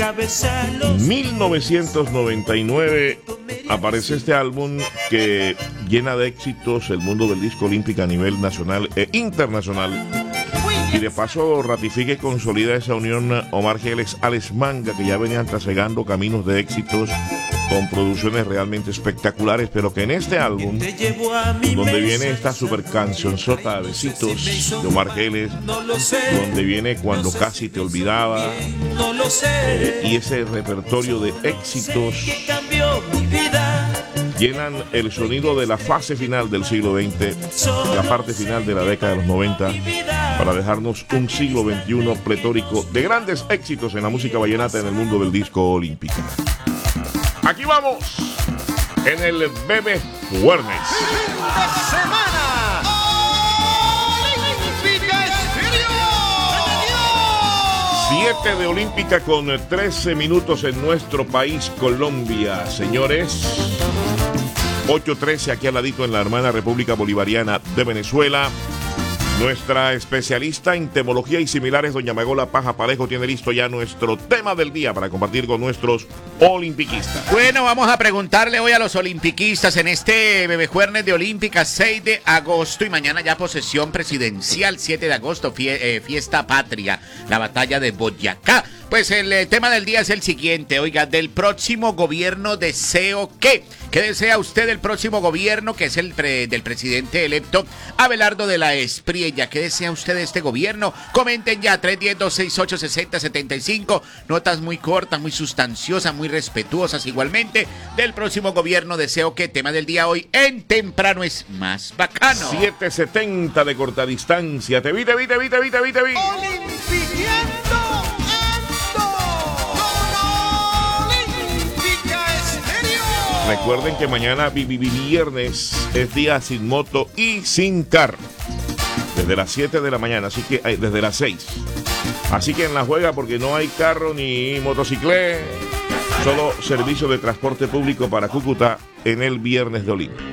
1999 aparece este álbum que llena de éxitos el mundo del disco olímpico a nivel nacional e internacional. Y de paso ratifica y consolida esa unión Omar Geles, Alex Manga, que ya venían trasegando caminos de éxitos con producciones realmente espectaculares, pero que en este álbum, donde viene esta super cancionzota Besitos de Omar Geles, donde viene Cuando casi te olvidaba, y ese repertorio de éxitos llenan el sonido de la fase final del siglo XX, la parte final de la década de los 90, para dejarnos un siglo XXI pletórico de grandes éxitos en la música vallenata en el mundo del disco olímpico. Aquí vamos, en el Bebe Juernes. ¡Fin de semana! ¡Olímpica Estéreo! 7 de Olímpica con 13 minutos en nuestro país, Colombia, señores. 8:13 aquí al ladito en la hermana República Bolivariana de Venezuela. Nuestra especialista en temología y similares, doña Magola Paja Parejo, tiene listo ya nuestro tema del día para compartir con nuestros olimpiquistas. Bueno, vamos a preguntarle hoy a los olimpiquistas en este Bebejuernes de Olímpica, 6 de agosto, y mañana ya posesión presidencial, 7 de agosto, fiesta patria, la batalla de Boyacá. Pues el tema del día es el siguiente, oiga, del próximo gobierno deseo ¿qué? ¿Qué desea usted del próximo gobierno, que es el del presidente electo Abelardo de la Espriella? ¿Qué desea usted de este gobierno? Comenten ya, 310-268-6075, notas muy cortas, muy sustanciosas, muy respetuosas igualmente, del próximo gobierno deseo ¿qué? Tema del día hoy en Temprano es Más Bacano. 7:70 de corta distancia, te vi. Olimpiqueando. Recuerden que mañana viernes es día sin moto y sin carro. Desde las 7 de la mañana, así que desde las 6. Así que en la juega porque no hay carro ni motocicleta, solo servicio de transporte público para Cúcuta en el viernes de Olímpica.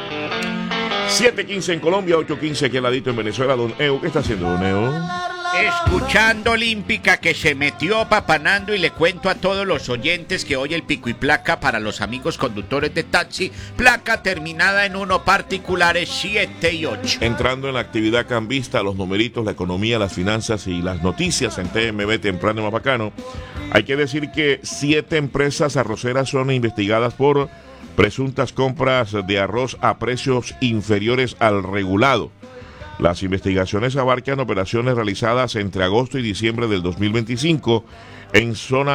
7:15 en Colombia, 8:15 aquí al ladito en Venezuela. Don Eo, ¿qué está haciendo, don Eo? Escuchando Olímpica, que se metió papanando, y le cuento a todos los oyentes que hoy el pico y placa para los amigos conductores de taxi, placa terminada en 1, particulares 7 y 8. Entrando en la actividad cambista, los numeritos, la economía, las finanzas y las noticias en TMB Temprano Más Bacano, hay que decir que 7 empresas arroceras son investigadas por presuntas compras de arroz a precios inferiores al regulado. Las investigaciones abarcan operaciones realizadas entre agosto y diciembre del 2025 en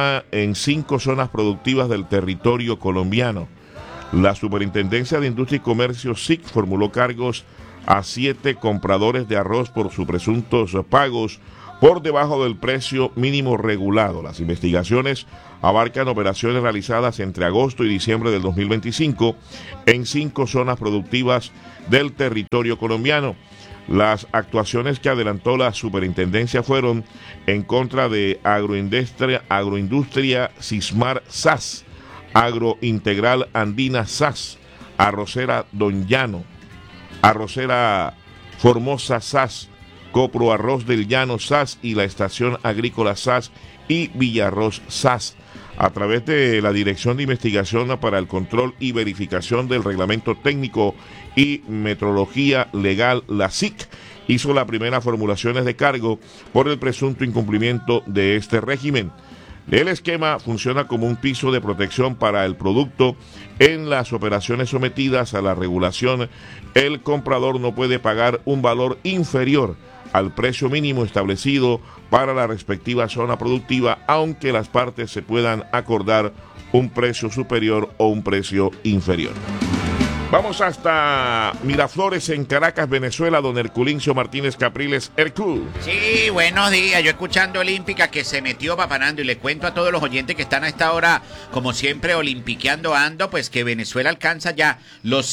5 zonas productivas del territorio colombiano. La Superintendencia de Industria y Comercio, SIC, formuló cargos a 7 compradores de arroz por sus presuntos pagos por debajo del precio mínimo regulado. Las investigaciones abarcan operaciones realizadas entre agosto y diciembre del 2025 en 5 zonas productivas del territorio colombiano. Las actuaciones que adelantó la superintendencia fueron en contra de Agroindustria Sismar SAS, Agrointegral Andina SAS, Arrocera Don Llano, Arrocera Formosa SAS, Copro Arroz del Llano SAS y la Estación Agrícola SAS y Villarroz SAS. A través de la Dirección de Investigación para el Control y Verificación del Reglamento Técnico y Metrología Legal, la SIC, hizo las primeras formulaciones de cargo por el presunto incumplimiento de este régimen. El esquema funciona como un piso de protección para el producto. En las operaciones sometidas a la regulación, el comprador no puede pagar un valor inferior al precio mínimo establecido para la respectiva zona productiva, aunque las partes se puedan acordar un precio superior o un precio inferior. Vamos hasta Miraflores, en Caracas, Venezuela, don Herculincio Martínez Capriles, Hercul. Sí, buenos días. Yo escuchando Olímpica, que se metió papanando, y le cuento a todos los oyentes que están a esta hora, como siempre, olimpiqueando ando, pues que Venezuela alcanza ya los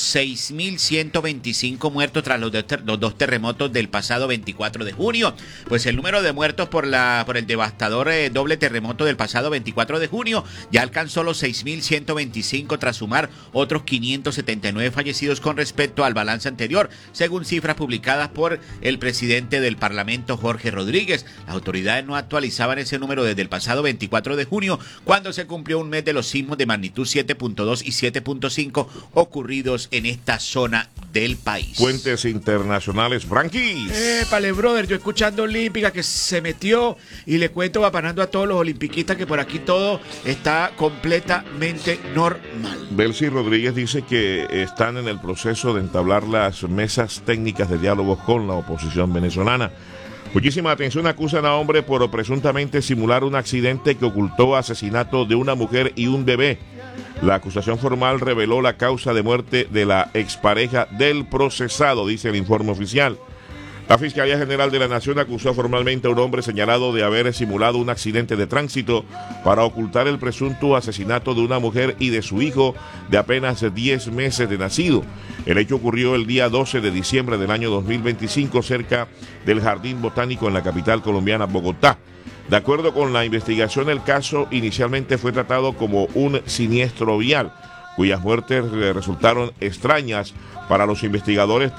6.125 muertos tras los 2 terremotos del pasado 24 de junio. Pues el número de muertos por el devastador doble terremoto del pasado 24 de junio ya alcanzó los 6.125 tras sumar otros 579 de fallecidos con respecto al balance anterior, según cifras publicadas por el presidente del Parlamento, Jorge Rodríguez. Las autoridades no actualizaban ese número desde el pasado 24 de junio, cuando se cumplió un mes de los sismos de magnitud 7.2 y 7.5 ocurridos en esta zona del país. Fuentes internacionales, Franquis. Épale, brother, yo escuchando Olímpica que se metió y le cuento, vapanando a todos los olimpiquistas que por aquí todo está completamente normal. Belsi Rodríguez dice que están en el proceso de entablar las mesas técnicas de diálogo con la oposición venezolana. Muchísima atención, acusan a hombre por presuntamente simular un accidente que ocultó asesinato de una mujer y un bebé. La acusación formal reveló la causa de muerte de la expareja del procesado, dice el informe oficial. La Fiscalía General de la Nación acusó formalmente a un hombre señalado de haber simulado un accidente de tránsito para ocultar el presunto asesinato de una mujer y de su hijo de apenas 10 meses de nacido. El hecho ocurrió el día 12 de diciembre del año 2025 cerca del Jardín Botánico en la capital colombiana, Bogotá. De acuerdo con la investigación, el caso inicialmente fue tratado como un siniestro vial, cuyas muertes resultaron extrañas para los investigadores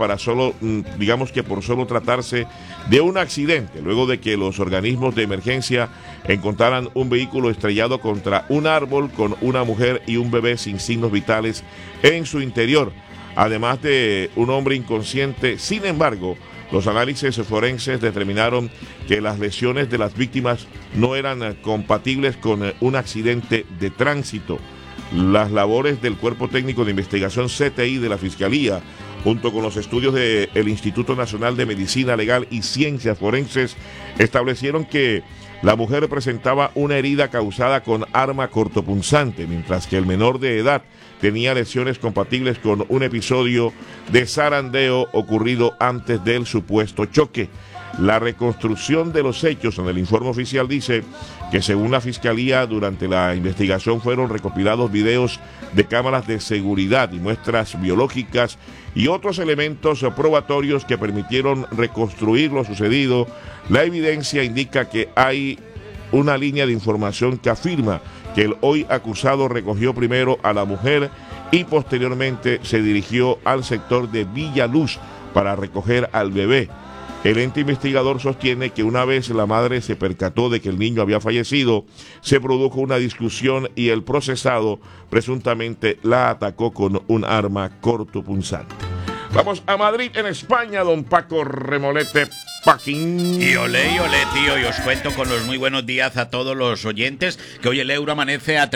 por solo tratarse de un accidente, luego de que los organismos de emergencia encontraran un vehículo estrellado contra un árbol con una mujer y un bebé sin signos vitales en su interior, además de un hombre inconsciente. Sin embargo, los análisis forenses determinaron que las lesiones de las víctimas no eran compatibles con un accidente de tránsito. Las labores del Cuerpo Técnico de Investigación CTI de la Fiscalía, junto con los estudios del Instituto Nacional de Medicina Legal y Ciencias Forenses, establecieron que la mujer presentaba una herida causada con arma cortopunzante, mientras que el menor de edad tenía lesiones compatibles con un episodio de zarandeo ocurrido antes del supuesto choque. La reconstrucción de los hechos en el informe oficial dice que, según la Fiscalía, durante la investigación fueron recopilados videos de cámaras de seguridad y muestras biológicas y otros elementos probatorios que permitieron reconstruir lo sucedido. La evidencia indica que hay una línea de información que afirma que el hoy acusado recogió primero a la mujer y posteriormente se dirigió al sector de Villaluz para recoger al bebé. El ente investigador sostiene que una vez la madre se percató de que el niño había fallecido, se produjo una discusión y el procesado presuntamente la atacó con un arma cortopunzante. Vamos a Madrid, en España, don Paco Remolete Paquín. Y olé, tío, y os cuento con los muy buenos días a todos los oyentes que hoy el euro amanece a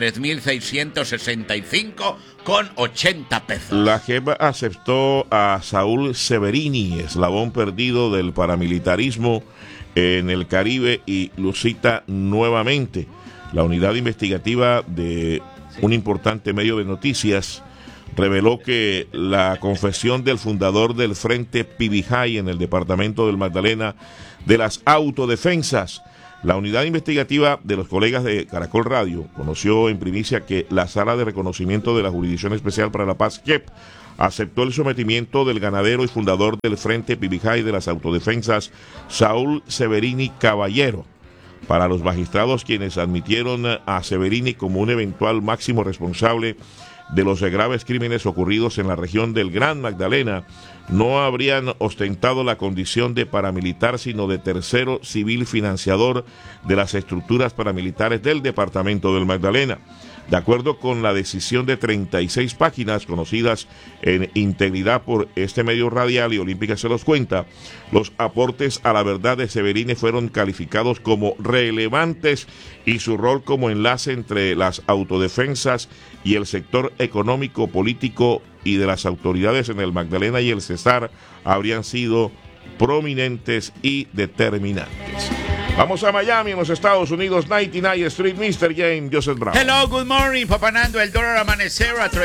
3.665,80 pesos. La JEP aceptó a Saúl Severini, eslabón perdido del paramilitarismo en el Caribe, y lo cita nuevamente. La unidad investigativa de un importante medio de noticias reveló que la confesión del fundador del Frente Pibijay en el departamento del Magdalena de las autodefensas. La unidad investigativa de los colegas de Caracol Radio conoció en primicia que la Sala de Reconocimiento de la Jurisdicción Especial para la Paz, JEP, aceptó el sometimiento del ganadero y fundador del Frente Pibijay de las autodefensas, Saúl Severini Caballero. Para los magistrados, quienes admitieron a Severini como un eventual máximo responsable de los graves crímenes ocurridos en la región del Gran Magdalena, no habrían ostentado la condición de paramilitar, sino de tercero civil financiador de las estructuras paramilitares del departamento del Magdalena. De acuerdo con la decisión de 36 páginas conocidas en integridad por este medio radial, y Olímpica se los cuenta, los aportes a la verdad de Severini fueron calificados como relevantes y su rol como enlace entre las autodefensas y el sector económico, político y de las autoridades en el Magdalena y el Cesar habrían sido prominentes y determinantes. Vamos a Miami, en los Estados Unidos, 99 Street, Mr. James Joseph Brown. Hello, good morning, papanando el dólar amanecer a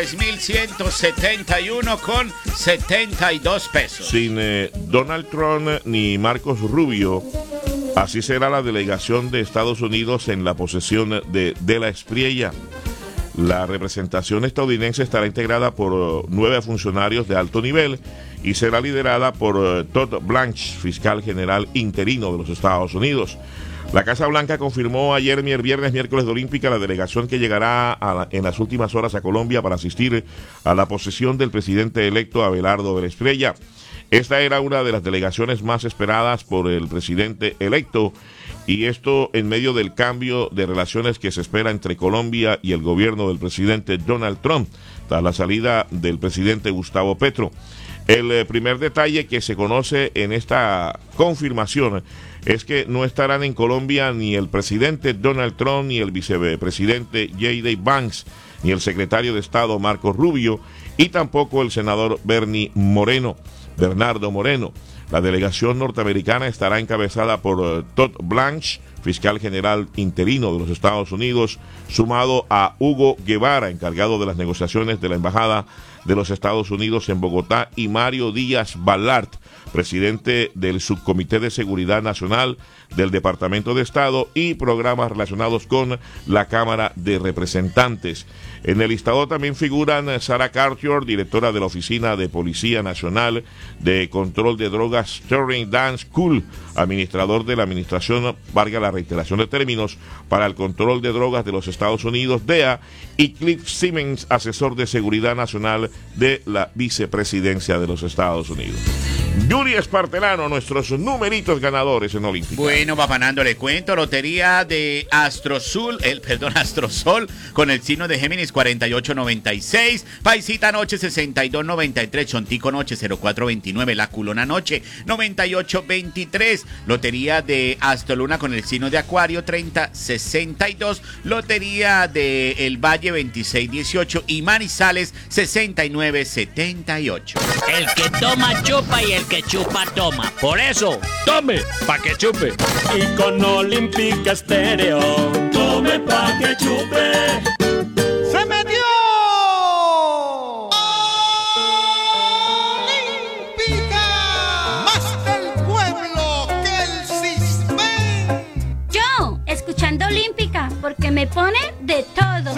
3.171,72 pesos. Sin Donald Trump ni Marcos Rubio, así será la delegación de Estados Unidos en la posesión de la Espriella. La representación estadounidense estará integrada por 9 funcionarios de alto nivel y será liderada por Todd Blanche, fiscal general interino de los Estados Unidos. La Casa Blanca confirmó ayer, viernes, miércoles de Olímpica, la delegación que llegará en las últimas horas a Colombia para asistir a la posesión del presidente electo Abelardo Estrella. Esta era una de las delegaciones más esperadas por el presidente electo, y esto en medio del cambio de relaciones que se espera entre Colombia y el gobierno del presidente Donald Trump, tras la salida del presidente Gustavo Petro. El primer detalle que se conoce en esta confirmación es que no estarán en Colombia ni el presidente Donald Trump, ni el vicepresidente J.D. Vance, ni el secretario de Estado Marco Rubio, y tampoco el senador Bernardo Moreno. La delegación norteamericana estará encabezada por Todd Blanche, fiscal general interino de los Estados Unidos, sumado a Hugo Guevara, encargado de las negociaciones de la Embajada de los Estados Unidos en Bogotá, y Mario Díaz Balart, presidente del Subcomité de Seguridad Nacional del Departamento de Estado y programas relacionados con la Cámara de Representantes. En el listado también figuran Sarah Cartier, directora de la Oficina de Policía Nacional de Control de Drogas, Terry Dan School, administrador de la Administración, valga la reiteración de términos, para el Control de Drogas de los Estados Unidos, DEA, y Cliff Simmons, asesor de Seguridad Nacional de la Vicepresidencia de los Estados Unidos. Yuri Espartelano, nuestros numeritos ganadores en Olímpica. Bueno, Papanando, le cuento, lotería de Astrosol con el signo de Géminis 4896, Paisita Noche 6293, Chontico Noche 0429, La Culona Noche 9823, lotería de Astroluna con el signo de Acuario 3062, lotería de El Valle 2618 y Manizales 6978. El que toma chupa y el que chupa toma. Por eso, tome pa' que chupe. Y con Olímpica Estéreo, tome pa' que chupe. ¡Se metió! ¡Olímpica! ¡Más del pueblo que el CISBEN! Yo, escuchando Olímpica, porque me pone de todo.